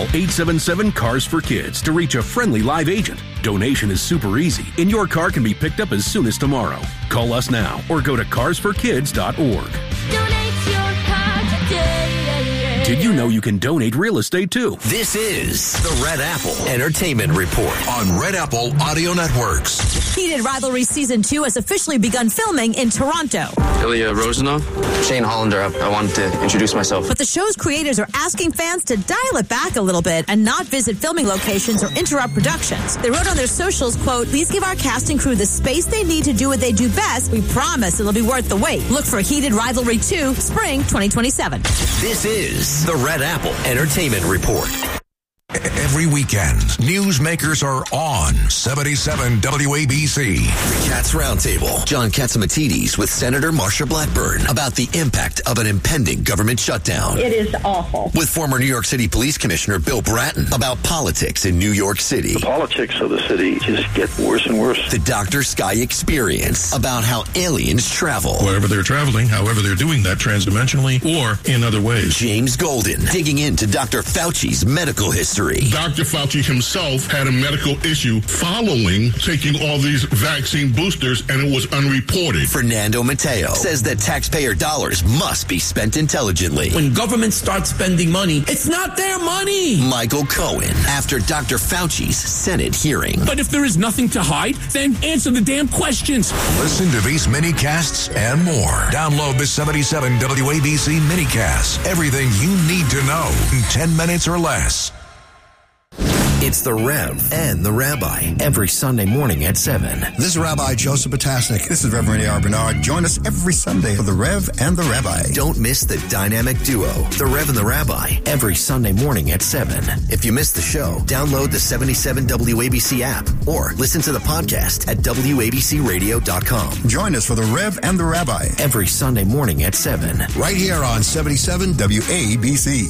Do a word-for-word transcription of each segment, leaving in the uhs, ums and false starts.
eight seven seven, C A R S for Kids to reach a friendly live agent. Donation is super easy, and your car can be picked up as soon as tomorrow. Call us now or go to cars for kids dot org. Donate your car today. Did you know you can donate real estate too? This is the Red Apple Entertainment Report on Red Apple Audio Networks. Heated Rivalry Season two has officially begun filming in Toronto. Ilya Rozanov. Shane Hollander. I wanted to introduce myself. But the show's creators are asking fans to dial it back a little bit and not visit filming locations or interrupt productions. They wrote on their socials, quote, "Please give our cast and crew the space they need to do what they do best. We promise it'll be worth the wait. Look for Heated Rivalry two, Spring twenty twenty-seven. This is the Red Apple Entertainment Report. Every weekend, newsmakers are on seventy-seven W A B C. The Cats Roundtable. John Katzimatidis with Senator Marsha Blackburn about the impact of an impending government shutdown. It is awful. With former New York City Police Commissioner Bill Bratton about politics in New York City. The politics of the city just get worse and worse. The Doctor Sky Experience about how aliens travel. Wherever they're traveling, however they're doing that transdimensionally or in other ways. James Golden digging into Doctor Fauci's medical history. Doctor Fauci himself had a medical issue following taking all these vaccine boosters, and it was unreported. Fernando Mateo says that taxpayer dollars must be spent intelligently. When government starts spending money, it's not their money. Michael Cohen after Doctor Fauci's Senate hearing. But if there is nothing to hide, then answer the damn questions. Listen to these mini-casts and more. Download the seventy-seven W A B C mini-cast. Everything you need to know in ten minutes or less. It's the Rev and the Rabbi every Sunday morning at seven. This is Rabbi Joseph Potasnik. This is Reverend A R. Bernard. Join us every Sunday for the Rev and the Rabbi. Don't miss the dynamic duo, the Rev and the Rabbi, every Sunday morning at seven. If you missed the show, download the seventy-seven W A B C app or listen to the podcast at W A B C radio dot com. Join us for the Rev and the Rabbi every Sunday morning at seven. Right here on seventy-seven W A B C.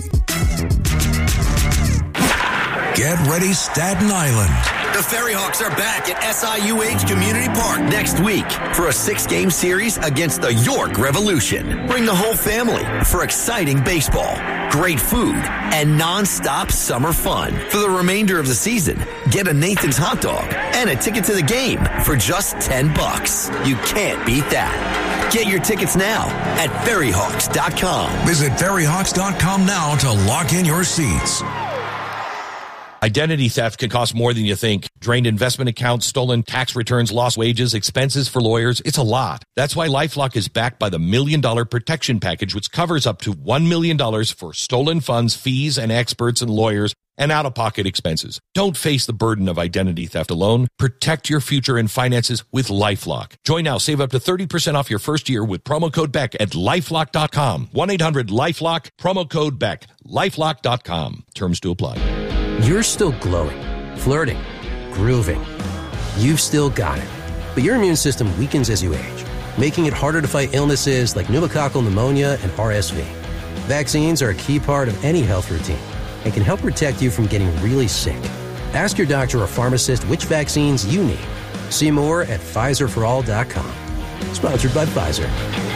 Get ready, Staten Island. The Ferry Hawks are back at S I U H Community Park next week for a six-game series against the York Revolution. Bring the whole family for exciting baseball, great food, and non-stop summer fun. For the remainder of the season, get a Nathan's hot dog and a ticket to the game for just ten bucks. You can't beat that. Get your tickets now at ferry hawks dot com. Visit ferry hawks dot com now to lock in your seats. Identity theft can cost more than you think. Drained investment accounts, stolen tax returns, lost wages, expenses for lawyers. It's a lot. That's why LifeLock is backed by the Million Dollar Protection Package, which covers up to one million dollars for stolen funds, fees, and experts and lawyers, and out-of-pocket expenses. Don't face the burden of identity theft alone. Protect your future and finances with LifeLock. Join now. Save up to thirty percent off your first year with promo code Beck at lifelock dot com. one eight hundred lifelock, promo code Beck, lifelock dot com. Terms to apply. You're still glowing, flirting, grooving. You've still got it. But your immune system weakens as you age, making it harder to fight illnesses like pneumococcal pneumonia and R S V. Vaccines are a key part of any health routine and can help protect you from getting really sick. Ask your doctor or pharmacist which vaccines you need. See more at Pfizer for all dot com. Sponsored by Pfizer.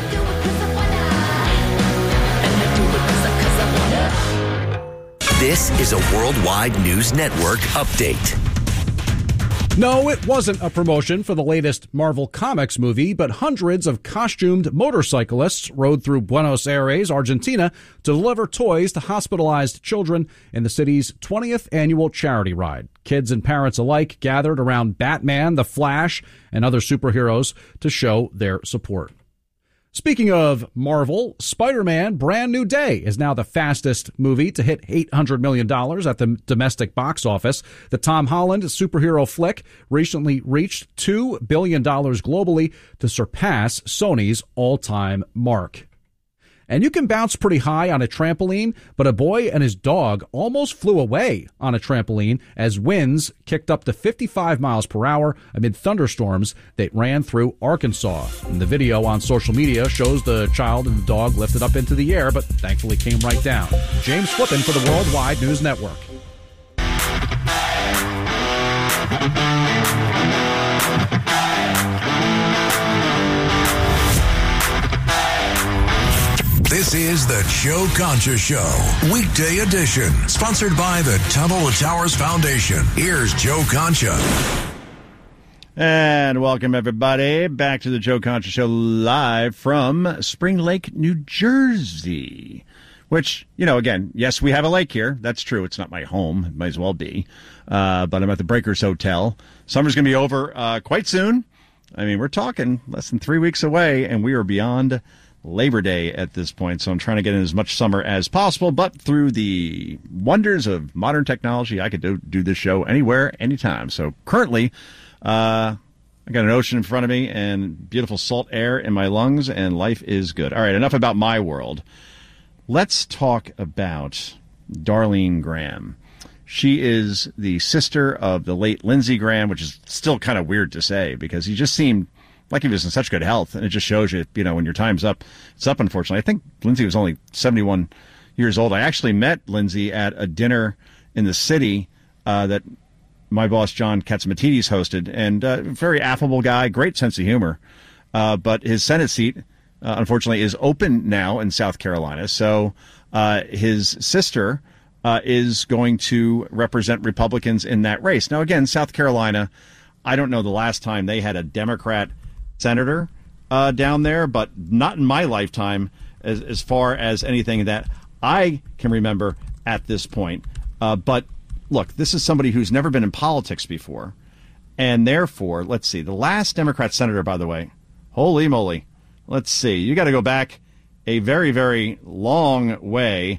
This is a Worldwide News Network update. No, it wasn't a promotion for the latest Marvel Comics movie, but hundreds of costumed motorcyclists rode through Buenos Aires, Argentina, to deliver toys to hospitalized children in the city's twentieth annual charity ride. Kids and parents alike gathered around Batman, the Flash, and other superheroes to show their support. Speaking of Marvel, Spider-Man Brand New Day is now the fastest movie to hit eight hundred million dollars at the domestic box office. The Tom Holland superhero flick recently reached two billion dollars globally to surpass Sony's all-time mark. And you can bounce pretty high on a trampoline, but a boy and his dog almost flew away on a trampoline as winds kicked up to fifty-five miles per hour amid thunderstorms that ran through Arkansas. And the video on social media shows the child and the dog lifted up into the air, but thankfully came right down. James Flippin for the Worldwide News Network. This is the Joe Concha Show, weekday edition, sponsored by the Tunnel to Towers Foundation. Here's Joe Concha. And welcome, everybody, back to the Joe Concha Show live from Spring Lake, New Jersey. Which, you know, again, yes, we have a lake here. That's true. It's not my home. It might as well be. Uh, but I'm at the Breakers Hotel. Summer's going to be over uh, quite soon. I mean, we're talking less than three weeks away, and we are beyond Labor Day at this point. So I'm trying to get in as much summer as possible. But through the wonders of modern technology, I could do, do this show anywhere, anytime. So currently, uh, I got an ocean in front of me and beautiful salt air in my lungs, and life is good. All right, enough about my world. Let's talk about Darlene Graham. She is the sister of the late Lindsey Graham, which is still kind of weird to say because he just seemed like he was in such good health. And it just shows you, you know, when your time's up, it's up, unfortunately. I think Lindsey was only seventy-one years old. I actually met Lindsey at a dinner in the city uh, that my boss, John Katsimatidis, hosted. And uh, very affable guy, great sense of humor. Uh, but his Senate seat, uh, unfortunately, is open now in South Carolina. So uh, his sister Uh, is going to represent Republicans in that race. Now, again, South Carolina, I don't know the last time they had a Democrat senator uh, down there, but not in my lifetime as, as far as anything that I can remember at this point. Uh, but, look, this is somebody who's never been in politics before. And therefore, let's see, the last Democrat senator, by the way, holy moly, let's see, you got to go back a very, very long way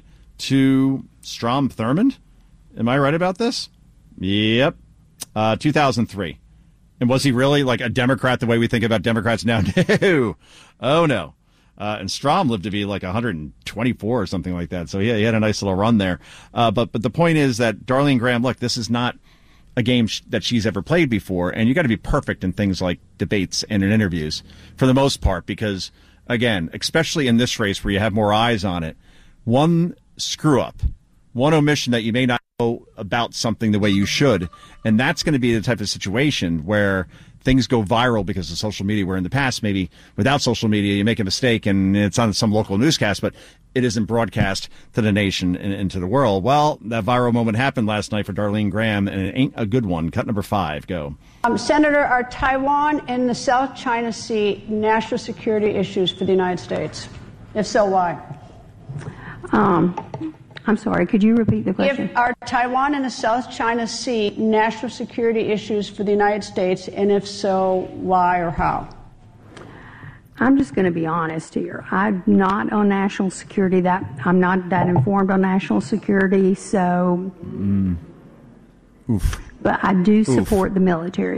to Strom Thurmond. Am I right about this? Yep. Uh, two thousand three. And was he really like a Democrat the way we think about Democrats now? No. Oh, no. Uh, and Strom lived to be like one hundred twenty-four or something like that. So, yeah, he had a nice little run there. Uh, but but the point is that Darlene Graham, look, this is not a game sh- that she's ever played before. And you got to be perfect in things like debates and in interviews for the most part, because, again, especially in this race where you have more eyes on it, one screw up, one omission that you may not know about something the way you should, and that's going to be the type of situation where things go viral because of social media, where in the past, maybe without social media, you make a mistake and it's on some local newscast, but it isn't broadcast to the nation and, and to the world. Well, that viral moment happened last night for Darlene Graham, and it ain't a good one. Cut number five, go. Um, Senator, are Taiwan and the South China Sea national security issues for the United States? If so, why? Um, I'm sorry, could you repeat the question? If, are Taiwan and the South China Sea national security issues for the United States, and if so, why or how? I'm just going to be honest here. I'm not on national security. That I'm not that informed on national security, so. Mm. Oof. But I do support Oof. the military.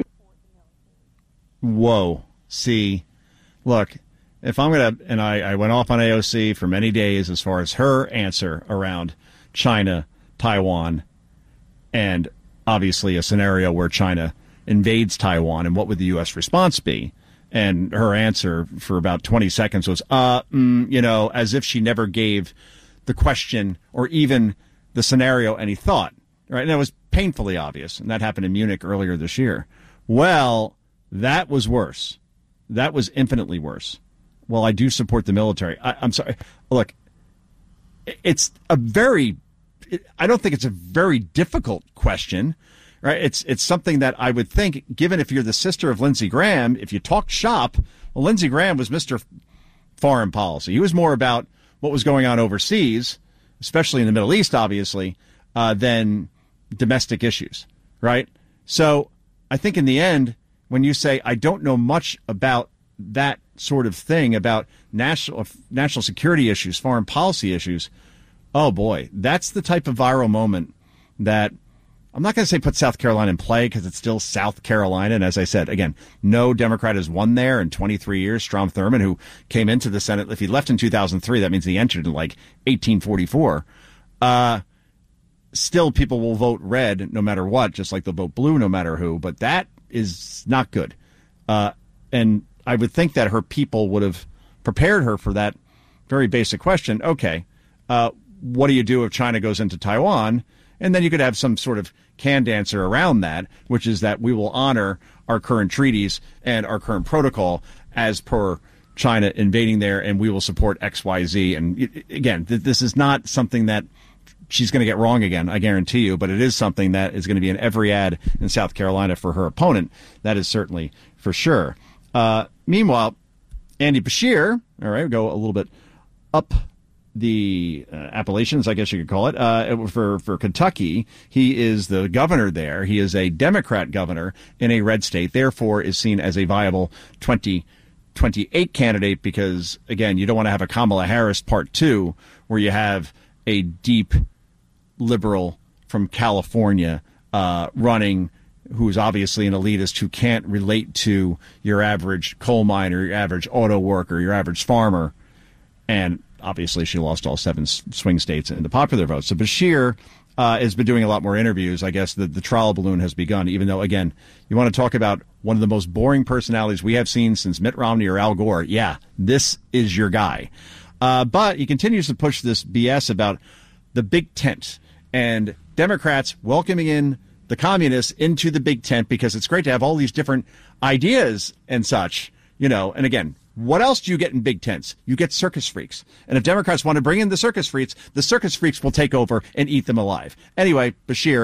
Whoa. See, look. If I'm going to, and I, I went off on A O C for many days as far as her answer around China, Taiwan, and obviously a scenario where China invades Taiwan, and what would the U S response be? And her answer for about twenty seconds was, uh, mm, you know, as if she never gave the question or even the scenario any thought. Right? And that was painfully obvious, and that happened in Munich earlier this year. Well, that was worse. That was infinitely worse. Well, I do support the military. I, I'm sorry. Look, it's a very, I don't think it's a very difficult question, right? It's it's something that I would think, given if you're the sister of Lindsey Graham, if you talk shop, well, Lindsey Graham was Mister Foreign Policy. He was more about what was going on overseas, especially in the Middle East, obviously, uh, than domestic issues, right? So I think in the end, when you say, I don't know much about that sort of thing about national national security issues, foreign policy issues, oh boy, that's the type of viral moment that I'm not going to say put South Carolina in play because it's still South Carolina. And as I said, again, no Democrat has won there in twenty-three years. Strom Thurmond, who came into the Senate, if he left in two thousand three, that means he entered in like eighteen forty-four. Uh, still, people will vote red no matter what, just like they'll vote blue no matter who. But that is not good. Uh, and I would think that her people would have prepared her for that very basic question. Okay, uh, what do you do if China goes into Taiwan? And then you could have some sort of canned answer around that, which is that we will honor our current treaties and our current protocol as per China invading there, and we will support X Y Z. And again, th- this is not something that she's going to get wrong again, I guarantee you, but it is something that is going to be in every ad in South Carolina for her opponent. That is certainly for sure. Uh, meanwhile, Andy Beshear, all right, go a little bit up the uh, Appalachians, I guess you could call it, uh, for, for Kentucky. He is the governor there. He is a Democrat governor in a red state, therefore is seen as a viable twenty twenty-eight candidate because, again, you don't want to have a Kamala Harris part two where you have a deep liberal from California uh, running who's obviously an elitist who can't relate to your average coal miner, your average auto worker, your average farmer. And obviously she lost all seven swing states in the popular vote. So Beshear uh, has been doing a lot more interviews. I guess the, the trial balloon has begun, even though, again, you want to talk about one of the most boring personalities we have seen since Mitt Romney or Al Gore. Yeah, this is your guy. Uh, but he continues to push this B S about the big tent and Democrats welcoming in the communists into the big tent because it's great to have all these different ideas and such, you know. And again, what else do you get in big tents? You get circus freaks. And if Democrats want to bring in the circus freaks, the circus freaks will take over and eat them alive. Anyway, Beshear